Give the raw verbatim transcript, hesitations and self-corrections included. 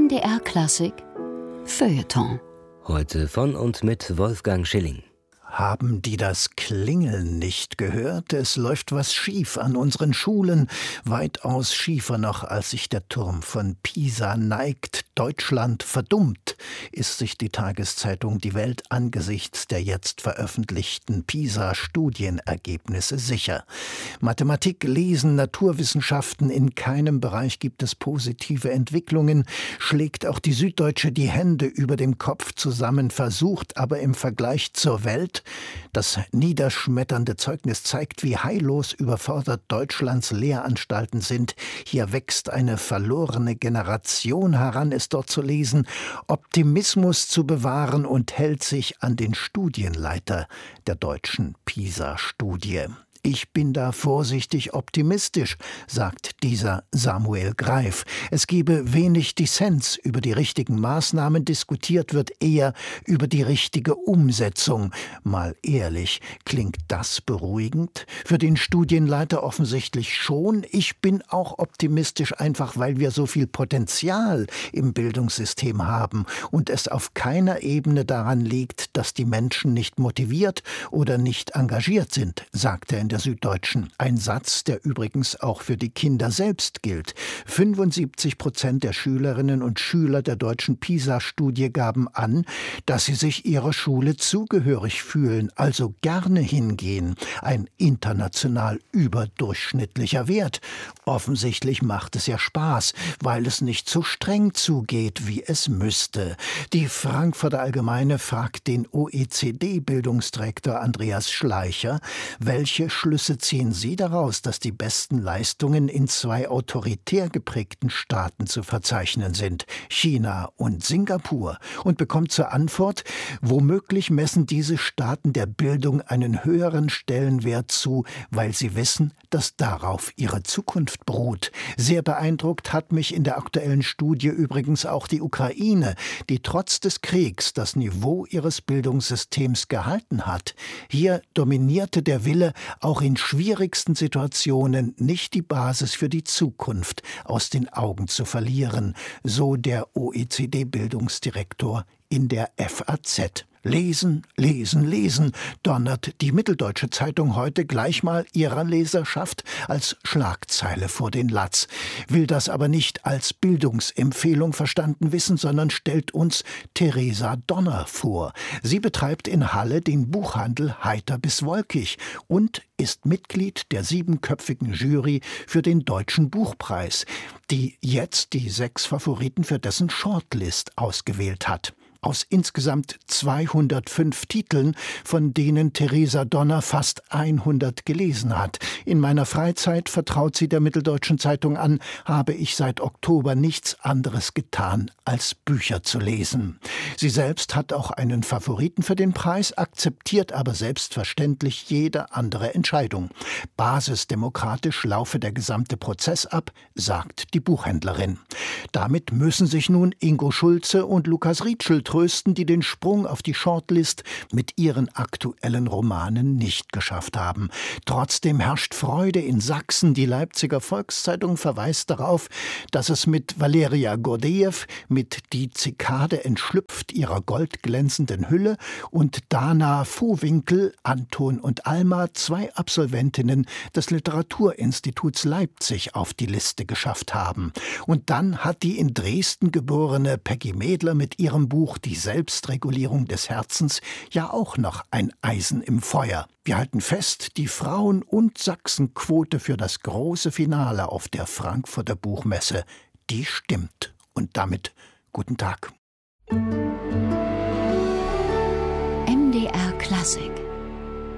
M D R Klassik Feuilleton. Heute von und mit Wolfgang Schilling. Haben die das Klingeln nicht gehört? Es läuft was schief an unseren Schulen, weitaus schiefer noch, als sich der Turm von Pisa neigt. Deutschland verdummt, ist sich die Tageszeitung Die Welt angesichts der jetzt veröffentlichten Pisa-Studienergebnisse sicher. Mathematik, Lesen, Naturwissenschaften, in keinem Bereich gibt es positive Entwicklungen, schlägt auch die Süddeutsche die Hände über dem Kopf zusammen, versucht aber im Vergleich zur Welt. Das niederschmetternde Zeugnis zeigt, wie heillos überfordert Deutschlands Lehranstalten sind. Hier wächst eine verlorene Generation heran, ist dort zu lesen, Optimismus zu bewahren und hält sich an den Studienleiter der deutschen Pisa-Studie. Ich bin da vorsichtig optimistisch, sagt dieser Samuel Greif. Es gebe wenig Dissens über die richtigen Maßnahmen, diskutiert wird eher über die richtige Umsetzung. Mal ehrlich, klingt das beruhigend? Für den Studienleiter offensichtlich schon. Ich bin auch optimistisch, einfach weil wir so viel Potenzial im Bildungssystem haben und es auf keiner Ebene daran liegt, dass die Menschen nicht motiviert oder nicht engagiert sind, sagt er in der Süddeutschen. Ein Satz, der übrigens auch für die Kinder selbst gilt. fünfundsiebzig Prozent der Schülerinnen und Schüler der deutschen Pisa-Studie gaben an, dass sie sich ihrer Schule zugehörig fühlen, also gerne hingehen. Ein international überdurchschnittlicher Wert. Offensichtlich macht es ja Spaß, weil es nicht so streng zugeht, wie es müsste. Die Frankfurter Allgemeine fragt den O E C D-Bildungsdirektor Andreas Schleicher, welche Schlüsse ziehen Sie daraus, dass die besten Leistungen in zwei autoritär geprägten Staaten zu verzeichnen sind, China und Singapur, und bekommt zur Antwort, womöglich messen diese Staaten der Bildung einen höheren Stellenwert zu, weil sie wissen, dass darauf ihre Zukunft beruht. Sehr beeindruckt hat mich in der aktuellen Studie übrigens auch die Ukraine, die trotz des Kriegs das Niveau ihres Bildungssystems gehalten hat. Hier dominierte der Wille, auch in schwierigsten Situationen nicht die Basis für die Zukunft aus den Augen zu verlieren, so der O E C D-Bildungsdirektor in der F A Z. Lesen, lesen, lesen, donnert die Mitteldeutsche Zeitung heute gleich mal ihrer Leserschaft als Schlagzeile vor den Latz, will das aber nicht als Bildungsempfehlung verstanden wissen, sondern stellt uns Theresa Donner vor. Sie betreibt in Halle den Buchhandel Heiter bis Wolkig und ist Mitglied der siebenköpfigen Jury für den Deutschen Buchpreis, die jetzt die sechs Favoriten für dessen Shortlist ausgewählt hat. Aus insgesamt zweihundertfünf Titeln, von denen Theresa Donner fast hundert gelesen hat. In meiner Freizeit, vertraut sie der Mitteldeutschen Zeitung an, habe ich seit Oktober nichts anderes getan, als Bücher zu lesen. Sie selbst hat auch einen Favoriten für den Preis, akzeptiert aber selbstverständlich jede andere Entscheidung. Basisdemokratisch laufe der gesamte Prozess ab, sagt die Buchhändlerin. Damit müssen sich nun Ingo Schulze und Lukas Rietschel trösten, die den Sprung auf die Shortlist mit ihren aktuellen Romanen nicht geschafft haben. Trotzdem herrscht Freude in Sachsen. Die Leipziger Volkszeitung verweist darauf, dass es mit Valeria Gordejew, mit Die Zikade entschlüpft ihrer goldglänzenden Hülle, und Dana Vohwinkel, Anton und Alma, zwei Absolventinnen des Literaturinstituts Leipzig, auf die Liste geschafft haben. Und dann hat die in Dresden geborene Peggy Mädler mit ihrem Buch Die Selbstregulierung des Herzens ja auch noch ein Eisen im Feuer. Wir halten fest, die Frauen- und Sachsenquote für das große Finale auf der Frankfurter Buchmesse, die stimmt. Und damit guten Tag. M D R Klassik